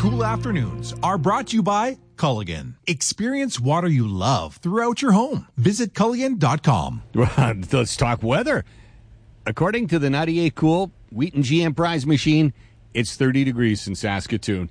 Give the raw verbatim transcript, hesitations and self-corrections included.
cool afternoons are brought to you by Culligan. Experience water you love throughout your home. Visit Culligan dot com. Let's talk weather. According to the ninety-eight Cool Wheaton G M Prize machine, it's thirty degrees in Saskatoon.